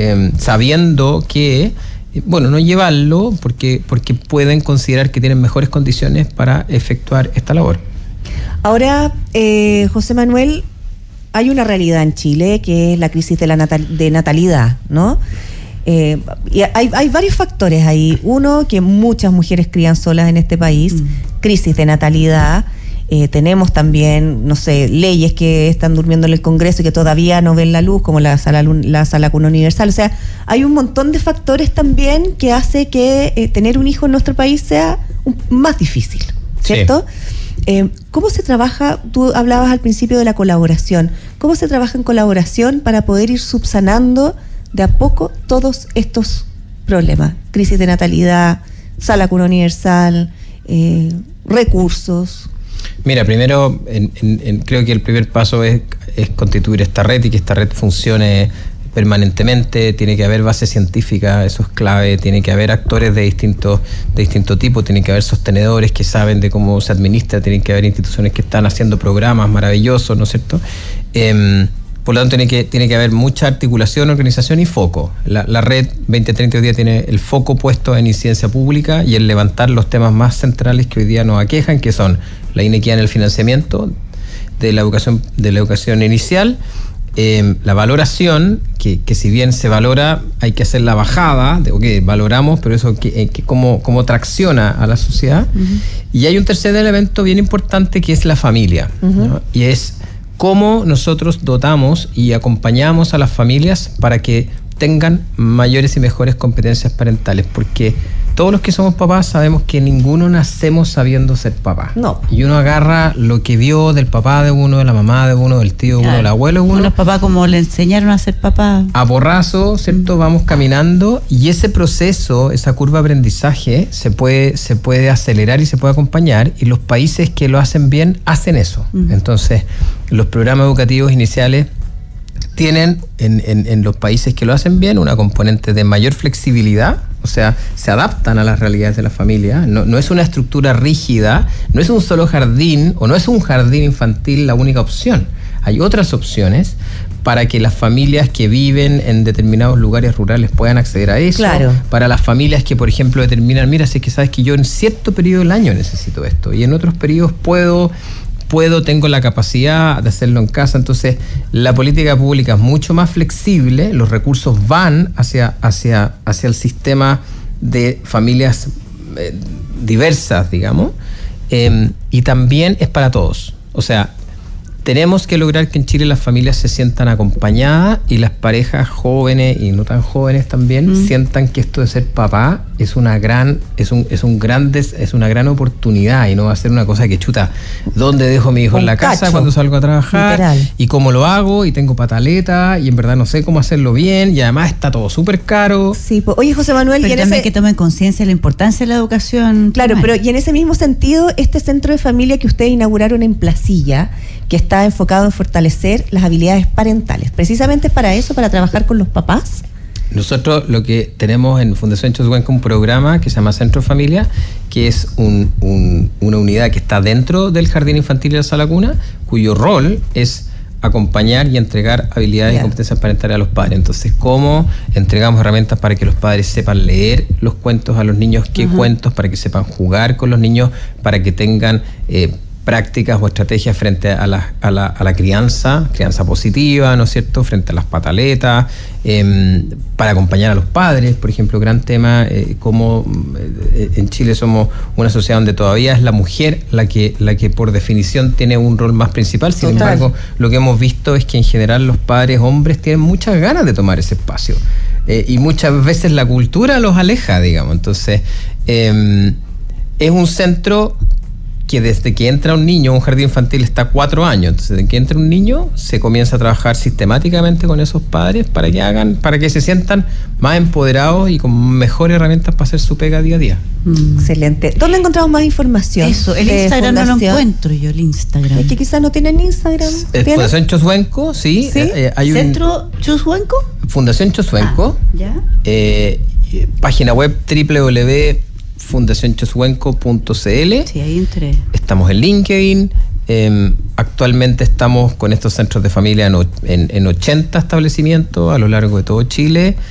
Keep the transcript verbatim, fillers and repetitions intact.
eh, sabiendo que, bueno, no llevarlo porque, porque pueden considerar que tienen mejores condiciones para efectuar esta labor. Ahora, eh, José Manuel, hay una realidad en Chile que es la crisis de la natal, de natalidad, ¿no? Eh, y hay, hay varios factores ahí. Uno, que muchas mujeres crían solas en este país, mm. crisis de natalidad. Eh, tenemos también, no sé, leyes que están durmiendo en el Congreso y que todavía no ven la luz, como la sala, la sala cuna universal. O sea, hay un montón de factores también que hace que eh, tener un hijo en nuestro país sea un, más difícil, ¿cierto? Sí. Eh, ¿Cómo se trabaja? Tú hablabas al principio de la colaboración. ¿Cómo se trabaja en colaboración para poder ir subsanando de a poco todos estos problemas? Crisis de natalidad, sala cuna universal, eh, recursos. Mira, primero en, en, en, creo que el primer paso es, es constituir esta red y que esta red funcione permanentemente. Tiene que haber base científica, eso es clave. Tiene que haber actores de distintos de distinto tipo, tiene que haber sostenedores que saben de cómo se administra, tienen que haber instituciones que están haciendo programas maravillosos, ¿no es cierto? Eh, Por lo tanto, tiene que, tiene que haber mucha articulación, organización y foco. La, la red veinte treinta hoy día tiene el foco puesto en incidencia pública y en levantar los temas más centrales que hoy día nos aquejan, que son la inequidad en el financiamiento de la educación, de la educación inicial, eh, la valoración, que, que si bien se valora, hay que hacer la bajada, de, ok, valoramos, pero eso que, que cómo, cómo tracciona a la sociedad. Uh-huh. Y hay un tercer elemento bien importante que es la familia, uh-huh. ¿no? Y es cómo nosotros dotamos y acompañamos a las familias para que tengan mayores y mejores competencias parentales, porque todos los que somos papás sabemos que ninguno nacemos sabiendo ser papá. No. Y uno agarra lo que vio del papá de uno, de la mamá de uno, del tío de claro. uno, del abuelo de uno. Los papás como le enseñaron a ser papá. A porrazo, ¿cierto? Mm. Vamos caminando y ese proceso, esa curva de aprendizaje se puede, se puede acelerar y se puede acompañar, y los países que lo hacen bien hacen eso. Mm. Entonces, los programas educativos iniciales tienen en, en, en los países que lo hacen bien una componente de mayor flexibilidad, o sea, se adaptan a las realidades de la familia, no, no es una estructura rígida, no es un solo jardín o no es un jardín infantil la única opción, hay otras opciones para que las familias que viven en determinados lugares rurales puedan acceder a eso, claro. Para las familias que, por ejemplo, determinan, mira, si es que sabes que yo en cierto periodo del año necesito esto y en otros periodos puedo... puedo, tengo la capacidad de hacerlo en casa. Entonces, la política pública es mucho más flexible, los recursos van hacia, hacia, hacia el sistema de familias eh, diversas, digamos, eh, y también es para todos. O sea, tenemos que lograr que en Chile las familias se sientan acompañadas y las parejas jóvenes y no tan jóvenes también mm. sientan que esto de ser papá es una gran es un es un grandes es una gran oportunidad y no va a ser una cosa que chuta, ¿dónde dejo a mi hijo? Un en la cacho. Casa cuando salgo a trabajar, literal. Y cómo lo hago y tengo pataleta y en verdad no sé cómo hacerlo bien y además está todo súper caro. Sí, pues, oye José Manuel, pero y en también ese... que tomen conciencia de la importancia de la educación. Claro, pero y en ese mismo sentido, este centro de familia que ustedes inauguraron en Placilla, que está enfocado en fortalecer las habilidades parentales, precisamente para eso, para trabajar con los papás. Nosotros lo que tenemos en Fundación Choshuenco un programa que se llama Centro Familia, que es un, un, una unidad que está dentro del jardín infantil de la sala cuna, cuyo rol es acompañar y entregar habilidades yeah. y competencias parentales a los padres. Entonces, ¿cómo entregamos herramientas para que los padres sepan leer los cuentos a los niños? ¿Qué uh-huh. cuentos? Para que sepan jugar con los niños, para que tengan... Eh, prácticas o estrategias frente a la, a la, a la crianza, crianza positiva, ¿no es cierto?, frente a las pataletas, eh, para acompañar a los padres, por ejemplo, gran tema, eh, como eh, en Chile somos una sociedad donde todavía es la mujer la que, la que por definición tiene un rol más principal. Sin Total. Embargo, lo que hemos visto es que en general los padres hombres tienen muchas ganas de tomar ese espacio, eh, y muchas veces la cultura los aleja, digamos. Entonces, eh, es un centro que desde que entra un niño, un jardín infantil está cuatro años, entonces desde que entra un niño se comienza a trabajar sistemáticamente con esos padres para que hagan, para que se sientan más empoderados y con mejores herramientas para hacer su pega día a día. Mm. Excelente. ¿Dónde encontramos más información? Eso, el Instagram no lo encuentro yo, el Instagram. Es que quizás no tienen Instagram. Eh, Fundación Choshuenco, sí. ¿Sí? Eh, hay ¿Centro un, Choshuenco? Fundación Choshuenco. Ah, ¿ya? Eh, página web doble u doble u doble u punto fundación choshuenco punto c l. Sí, ahí entré. Estamos en LinkedIn. Eh, actualmente estamos con estos centros de familia en, en, en ochenta establecimientos a lo largo de todo Chile.